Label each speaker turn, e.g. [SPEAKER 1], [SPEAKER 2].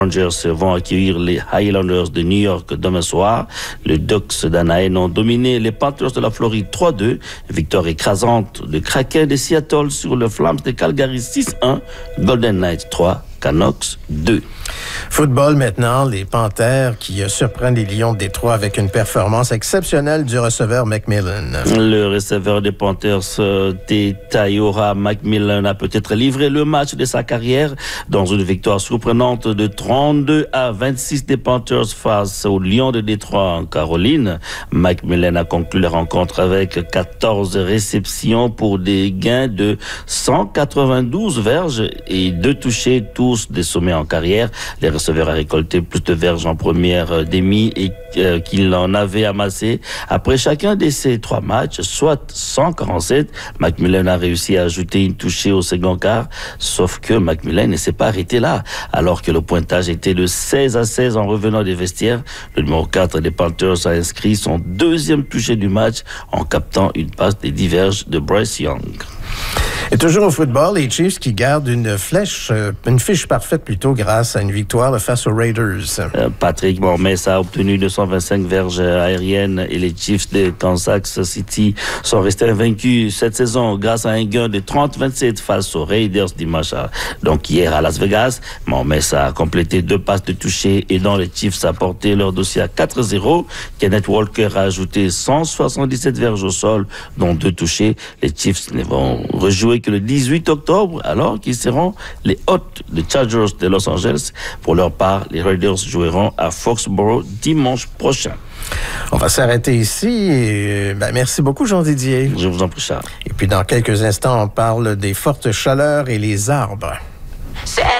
[SPEAKER 1] Rangers vont accueillir les Highlanders de New York demain soir. Les Ducks d'Anaheim ont dominé les Panthers de la Floride 3-2. Victoire écrasante de Kraken de Seattle sur le Flames de Calgary 6-1. Golden Knights 3. Canucks 2.
[SPEAKER 2] Football maintenant, les Panthères qui surprennent les Lions de Détroit avec une performance exceptionnelle du receveur McMillan.
[SPEAKER 1] Le receveur des Panthers, Tayora McMillan, a peut-être livré le match de sa carrière dans une victoire surprenante de 32-26 des Panthers face aux Lions de Détroit en Caroline. McMillan a conclu la rencontre avec 14 réceptions pour des gains de 192 verges et 2 touchés, tous des sommets en carrière. Les receveurs ont récolté plus de verges en première demi et qu'il en avait amassé après chacun de ces 3 matchs, soit 147. McMillan a réussi à ajouter une touchée au second quart, sauf que McMillan ne s'est pas arrêté là. Alors que le pointage était de 16-16 en revenant des vestiaires, le numéro 4 des Panthers a inscrit son 2e touché du match en captant une passe des diverges de Bryce Young.
[SPEAKER 2] Et toujours au football, les Chiefs qui gardent une fiche parfaite plutôt grâce à une victoire face aux Raiders.
[SPEAKER 1] Patrick Mahomes a obtenu 225 verges aériennes et les Chiefs de Kansas City sont restés invaincus cette saison grâce à un gain de 30-27 face aux Raiders dimanche. Donc hier à Las Vegas, Mahomes a complété 2 passes de toucher et dont les Chiefs a porté leur dossier à 4-0. Kenneth Walker a ajouté 177 verges au sol, dont 2 touchés. Les Chiefs ne vont rejouer que le 18 octobre, alors qu'ils seront les hôtes des Chargers de Los Angeles. Pour leur part, les Raiders joueront à Foxborough dimanche prochain.
[SPEAKER 2] On va s'arrêter ici. Merci beaucoup, Jean-Didier.
[SPEAKER 1] Je vous en prie, Charles.
[SPEAKER 2] Et puis, dans quelques instants, on parle des fortes chaleurs et les arbres.